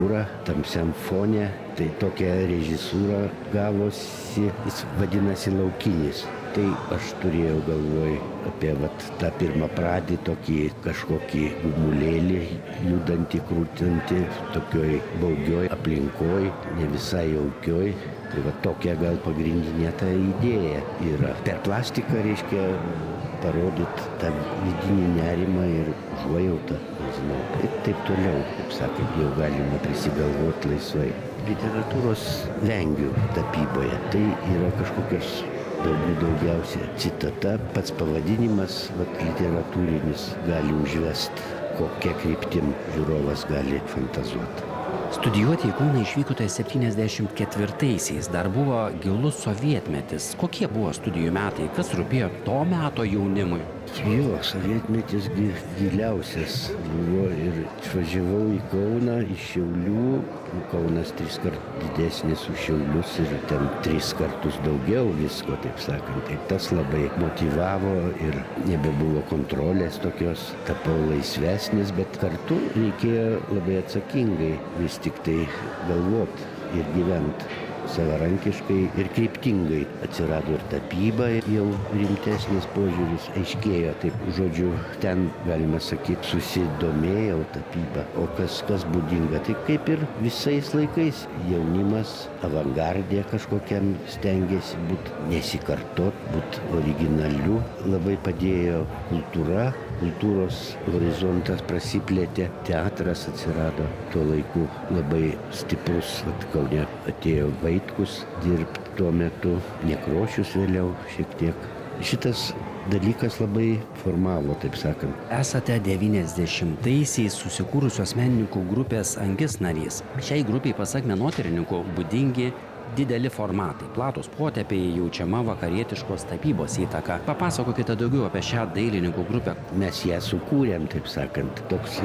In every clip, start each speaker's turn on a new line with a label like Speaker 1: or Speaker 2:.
Speaker 1: tamsiam fone, tai tokia režisūra gavosi, jis vadinasi Laukinis. Tai aš turėjau galvoj apie tą pirmą pradį, tokį kažkokį gumulėlį, judantį, krūtantį, tokioj baugioj aplinkoj, ne visai jaukioj. Tai tokia gal pagrindinė ta idėja yra. Per plastiką reiškia parodyti tą vidinį nerimą ir užuojautą, nežinau, ir taip toliau, kaip sakant, jau galima prisigalvoti laisvai. Literatūros vengiu tapyboje, tai yra kažkokios daugiausia citata, pats pavadinimas literatūrinis gali užvest, kokia kryptim žiūrovas gali fantazuoti.
Speaker 2: Studijuoti į Kauną išvykote 74-aisiais, dar buvo gilus sovietmetis. Kokie buvo studijų metai, kas rūpėjo to meto jaunimui?
Speaker 1: Jo, sovietmetis giliausias buvo ir išvažiavau į Kauną iš Šiaulių. Kaunas 3 kart didesnis už Šiaulius ir ten 3 kartus daugiau visko, taip sakant. Tai tas labai motyvavo ir nebebuvo kontrolės tokios, tapau laisvesnis, bet kartu reikėjo labai atsakingai vis tik tai galvot ir gyvent savarankiškai ir kryptingai. Atsirado ir tapyba, jau rimtesnis požiūris aiškėjo. Taip, žodžiu, ten, galima sakyti, susidomėjau tapybą. O kas būdinga, tai kaip ir visais laikais jaunimas avangardė kažkokiam stengiasi būti, nesikartot, būti originaliu. Labai padėjo kultūra, kultūros horizontas prasiplėtė, teatras atsirado tuo laiku labai stiprus. Kaune atėjo Vaitkus dirbti tuo metu, Nekrošius vėliau šiek tiek. Šitas dalykas labai formavo, taip sakant.
Speaker 2: Esate 90-aisiais susikūrusios menininkų grupės Angis narys. Šiai grupiai, pasak menotyrininkų, būdingi dideli formatai, platus potėpiai, jaučiama vakarietiškos tapybos įtaka. Papasakokite daugiau apie šią dailininkų grupę.
Speaker 1: Mes ją sukūrėm, taip sakant. Toks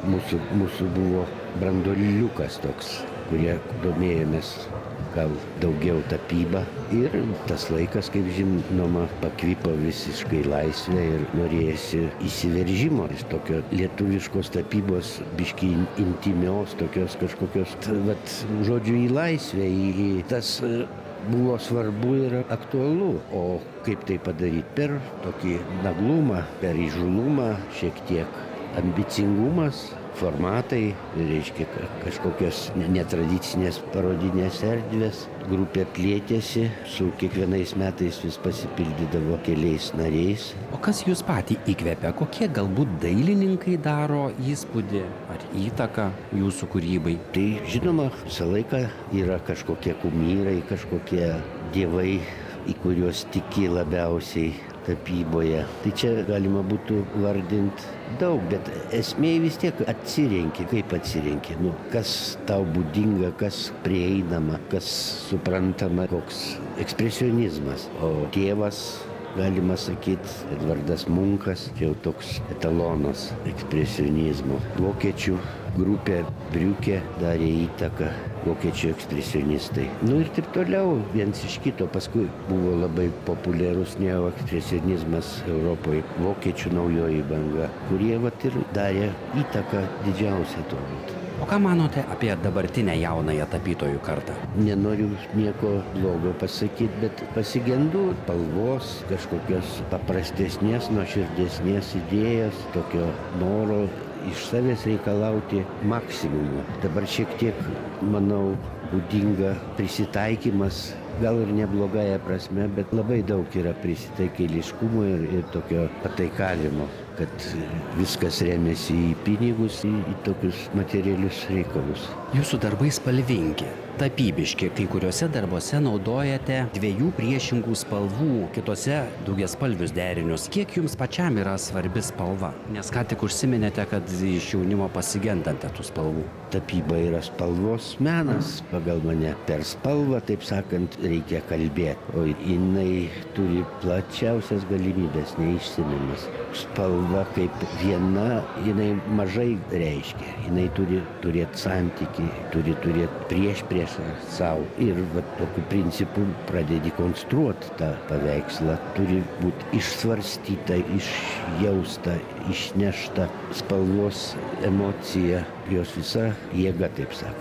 Speaker 1: mūsų buvo branduoliukas toks, kurie domėjomės gal daugiau tapybą. Ir tas laikas, kaip žinoma, pakvipo visiškai laisvę ir norėjosi įsiveržimo iš tokio lietuviškos tapybos, biškį intimios, tokios kažkokios, žodžiu, į laisvę, į tas buvo svarbu ir aktualu. O kaip tai padaryti? Per tokį naglumą, per įžūlumą, šiek tiek ambicingumas, formatai, reiškia kažkokios netradicinės parodinės erdvės. Grupė plėtėsi, su kiekvienais metais vis pasipildydavo keliais nariais.
Speaker 2: O kas jūs patį įkvepia? Kokie galbūt dailininkai daro įspūdį ar įtaką jūsų kūrybai?
Speaker 1: Tai žinoma, visą laiką yra kažkokie kumyrai, kažkokie dievai, į kuriuos tiki labiausiai tapyboje. Tai čia galima būtų vardinti daug, bet esmė vis tiek atsirenki. Kaip atsirenki? Kas tau būdinga, kas prieinama, kas suprantama, koks ekspresionizmas. O tėvas, galima sakyti, Edvardas Munkas, čia jau toks etalonas ekspresionizmo. Vokiečių grupė Briukė darė įtaką, vokiečių ekspresionistai. Ir taip toliau, viens iš kito. Paskui buvo labai populiarus neoekspresionizmas Europoje, vokiečių naujoji banga, kurie ir darė įtaką didžiausią turbūt.
Speaker 2: O ką manote apie dabartinę jaunąją tapytojų kartą?
Speaker 1: Nenoriu nieko blogo pasakyti, bet pasigendu spalvos, kažkokios paprastesnės, nuoširdesnės idėjos, tokio noro iš savęs reikalauti maksimumo. Dabar šiek tiek, manau, būdinga prisitaikymas, gal ir neblogąja prasme, bet labai daug yra prisitaikėliškumo ir tokio pataikavimo, kad viskas remiasi į pinigus, į tokius materialius reikalus.
Speaker 2: Jūsų darbai spalvingi, tapybiški. Kai kuriuose darbuose naudojate 2 priešingų spalvų, kitose daugiaspalvius derinius. Kiek jums pačiam yra svarbi spalva? Nes ką tik užsiminėte, kad iš jaunimo pasigendate tų spalvų.
Speaker 1: Tapyba yra spalvos menas pagal mane. Per spalvą, taip sakant, reikia kalbėti. O jinai turi plačiausias galimybės, neišsimiamas. Spalva kaip viena, jinai mažai reiškia. Jinai turi turėti santykį, turi turėti priešpriešą savo. Ir tokiu principu pradedi konstruoti tą paveikslą. Turi būti išsvarstyta, išjausta, išnešta spalvos emocija, jos visa jėga, taip sakant.